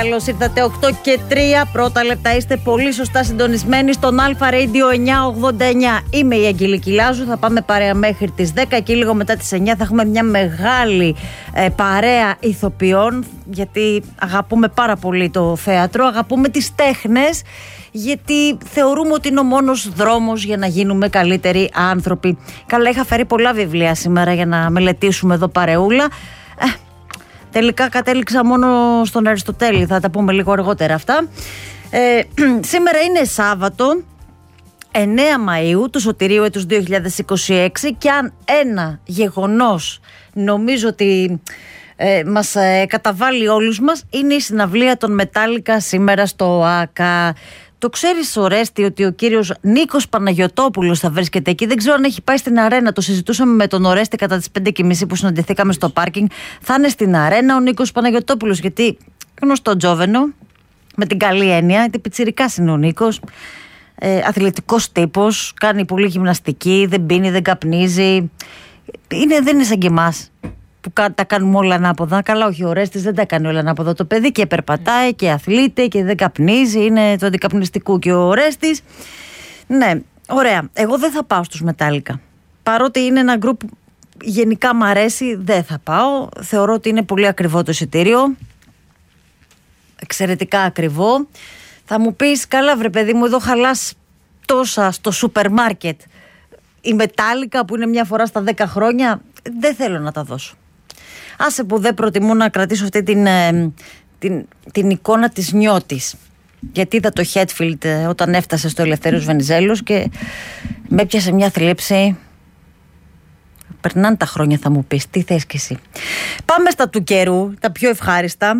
Καλώς ήρθατε, 8:03 πρώτα λεπτά. Είστε πολύ σωστά συντονισμένοι στον Αλφα Radio 989. Είμαι η Αγγελική Λάζου. Θα πάμε παρέα μέχρι τις 10 και λίγο μετά τις 9 θα έχουμε μια μεγάλη παρέα ηθοποιών. Γιατί αγαπούμε πάρα πολύ το θέατρο, αγαπούμε τις τέχνες. Γιατί θεωρούμε ότι είναι ο μόνος δρόμος για να γίνουμε καλύτεροι άνθρωποι. Καλά, είχα φέρει πολλά βιβλία σήμερα για να μελετήσουμε εδώ παρεούλα. Τελικά κατέληξα μόνο στον Αριστοτέλη, θα τα πούμε λίγο αργότερα αυτά. Σήμερα είναι Σάββατο, 9 Μαΐου του σωτηρίου έτους 2026 και αν ένα γεγονός νομίζω ότι μας καταβάλει όλους μας είναι η συναυλία των Μετάλλικα σήμερα στο ΆΚΑ. Το ξέρεις, Ορέστη, ότι ο κύριος Νίκος Παναγιωτόπουλος θα βρίσκεται εκεί? Δεν ξέρω αν έχει πάει στην αρένα. Το συζητούσαμε με τον Ορέστη κατά τις 5:30 που συναντηθήκαμε στο πάρκινγκ. Θα είναι στην αρένα ο Νίκος Παναγιωτόπουλος, γιατί γνωστό τζόβενο, με την καλή έννοια, γιατί πιτσιρικάς είναι ο Νίκος. Αθλητικός τύπος, κάνει πολύ γυμναστική, δεν πίνει, δεν καπνίζει. Δεν είναι σαν και εμάς που τα κάνουμε όλα ανάποδα. Καλά, όχι, ο Ορέστης δεν τα κάνει όλα ανάποδα. Το παιδί και περπατάει και αθλείται και δεν καπνίζει, είναι του αντικαπνιστικού. Και ο Ορέστης, ναι, ωραία. Εγώ δεν θα πάω στους Μετάλλικα. Παρότι είναι ένα γκρουπ που γενικά μ' αρέσει, δεν θα πάω. Θεωρώ ότι είναι πολύ ακριβό το εισιτήριο. Εξαιρετικά ακριβό. Θα μου πεις, καλά βρε παιδί μου, εδώ χαλάς τόσα στο σούπερ μάρκετ. Η Μετάλλικα που είναι μια φορά στα 10 χρόνια, δεν θέλω να τα δώσω. Άσε που δεν προτιμώ να κρατήσω αυτή την εικόνα της νιώτης. Γιατί είδα το Χέτφιλντ όταν έφτασε στο Ελευθέριος Βενιζέλος και με έπιασε μια θλίψη. Περνάνε τα χρόνια, θα μου πεις, τι θες κι εσύ. Πάμε στα του καιρού, τα πιο ευχάριστα.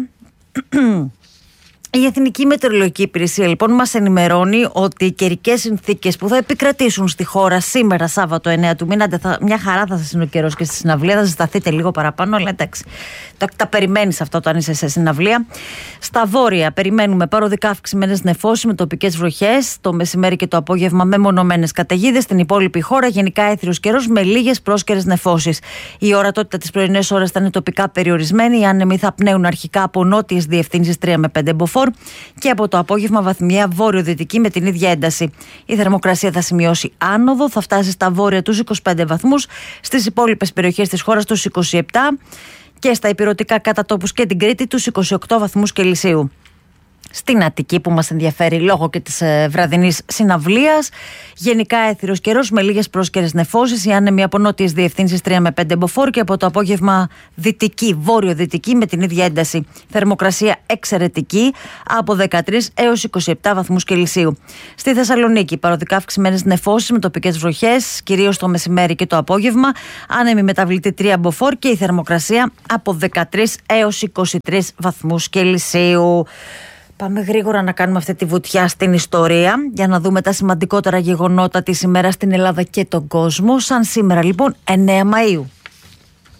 Η Εθνική Μετεωρολογική Υπηρεσία λοιπόν μας ενημερώνει ότι οι καιρικές συνθήκες που θα επικρατήσουν στη χώρα σήμερα Σάββατο 9 του μήνα, μια χαρά θα σας είναι ο καιρός και στη συναυλία, θα ζεσταθείτε λίγο παραπάνω, αλλά εντάξει, τα περιμένεις αυτό όταν είσαι σε συναυλία. Στα βόρεια περιμένουμε παροδικά αυξημένες νεφώσεις με τοπικές βροχές, το μεσημέρι και το απόγευμα με μονομένες καταιγίδες. Στην υπόλοιπη χώρα γενικά έθριος καιρός με λίγες πρόσκαιρες νεφώσεις. Η ορατότητα τις πρωινές ώρες θα είναι τοπικά περιορισμένη, οι άνεμοι θα πνέουν αρχικά από νότιες διευθύνσεις 3 με 5 μποφόρ. Και από το απόγευμα βαθμιαία βόρειο-δυτική με την ίδια ένταση. Η θερμοκρασία θα σημειώσει άνοδο, θα φτάσει στα βόρεια τους 25 βαθμούς, στις υπόλοιπες περιοχές της χώρας τους 27 και στα ηπειρωτικά κατά τόπους και την Κρήτη τους 28 βαθμούς Κελσίου. Στην Αττική που μας ενδιαφέρει λόγω και της βραδινής συναυλίας, γενικά έθριος καιρός με λίγες πρόσκαιρες νεφώσεις, οι άνεμοι από νότιες διευθύνσεις 3 με 5 μποφόρ και από το απόγευμα δυτική, βόρειο-δυτική με την ίδια ένταση. Θερμοκρασία εξαιρετική από 13 έως 27 βαθμούς Κελσίου. Στη Θεσσαλονίκη παροδικά αυξημένες νεφώσεις με τοπικές βροχές, κυρίως το μεσημέρι και το απόγευμα, άνεμοι μεταβλητή 3 μποφόρ και η θερμοκρασία από 13 έως 23 βαθμούς Κελσίου. Πάμε γρήγορα να κάνουμε αυτή τη βουτιά στην ιστορία για να δούμε τα σημαντικότερα γεγονότα της ημέρας στην Ελλάδα και τον κόσμο. Σαν σήμερα λοιπόν 9 Μαΐου.